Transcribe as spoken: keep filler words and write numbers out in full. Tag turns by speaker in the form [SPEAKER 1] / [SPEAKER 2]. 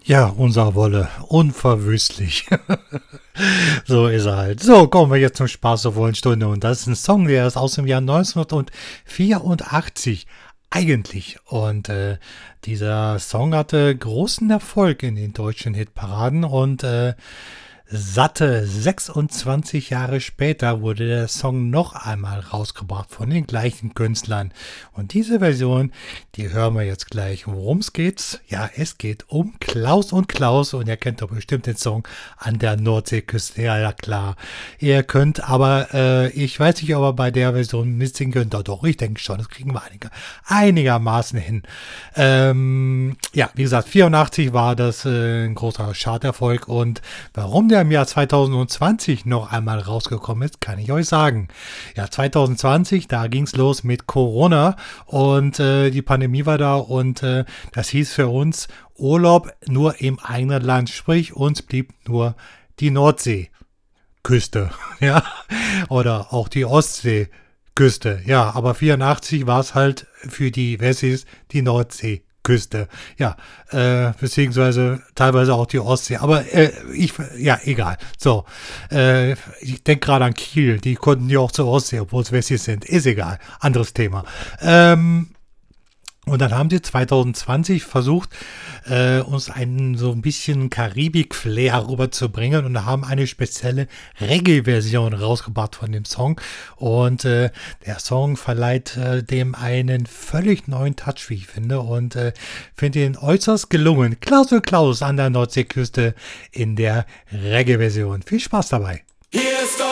[SPEAKER 1] Ja, unser Wolle. Unverwüstlich. So ist er halt. So, kommen wir jetzt zum Spaß der vollen Stunde. Und das ist ein Song, der ist aus dem Jahr neunzehnhundertvierundachtzig. Eigentlich. Und äh, dieser Song hatte großen Erfolg in den deutschen Hitparaden und äh, satte sechsundzwanzig Jahre später wurde der Song noch einmal rausgebracht von den gleichen Künstlern. Und diese Version, die hören wir jetzt gleich. Worum es geht? Ja, es geht um Klaus und Klaus. Und ihr kennt doch bestimmt den Song An der Nordseeküste. Ja, ja, klar. Ihr könnt aber, äh, ich weiß nicht, ob ihr bei der Version mitsingen könnt. Doch, doch, ich denke schon. Das kriegen wir einiger, einigermaßen hin. Ähm, ja, wie gesagt, vierundachtzig war das äh, ein großer Charterfolg. Und warum der im Jahr zweitausendzwanzig noch einmal rausgekommen ist, kann ich euch sagen. Ja, zweitausendzwanzig, da ging es los mit Corona und äh, die Pandemie war da und äh, das hieß für uns Urlaub nur im eigenen Land, sprich uns blieb nur die Nordseeküste, ja, oder auch die Ostseeküste, ja, aber vierundachtzig war es halt für die Wessis die Nordsee. Küste, ja, äh, beziehungsweise teilweise auch die Ostsee, aber äh, ich, ja, egal. So, äh, ich denke gerade an Kiel, die konnten ja auch zur Ostsee, obwohl es Wessis sind, ist egal, anderes Thema. Ähm, Und dann haben sie zweitausendzwanzig versucht, äh, uns einen so ein bisschen Karibik-Flair rüberzubringen und haben eine spezielle Reggae-Version rausgebracht von dem Song. Und äh, der Song verleiht äh, dem einen völlig neuen Touch, wie ich finde. Und äh, finde ihn äußerst gelungen. Klaus und Klaus an der Nordseeküste in der Reggae-Version. Viel Spaß dabei.